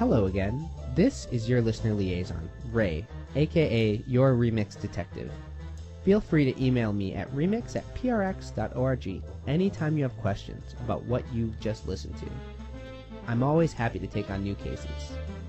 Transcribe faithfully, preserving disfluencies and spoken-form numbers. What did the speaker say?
Hello again. This is your listener liaison, Ray, aka your Remix Detective. Feel free to email me at remix at p r x dot org anytime you have questions about what you just listened to. I'm always happy to take on new cases.